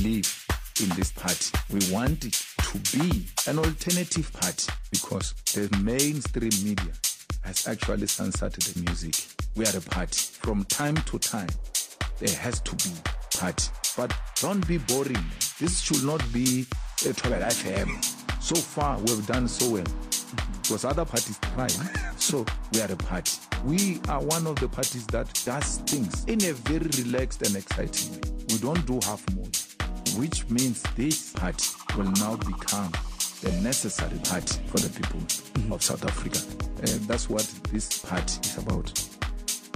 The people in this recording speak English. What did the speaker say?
believe in this party. We want it to be an alternative party because the mainstream media has actually censored the music. We are a party. From time to time, there has to be party. But don't be boring. This should not be a Thobela FM. So far, we've done so well. Because other parties try. So we are a party. We are one of the parties that does things in a very relaxed and exciting way. We don't do half moon, which means this party will now become the necessary party for the people of South Africa. And that's what this party is about.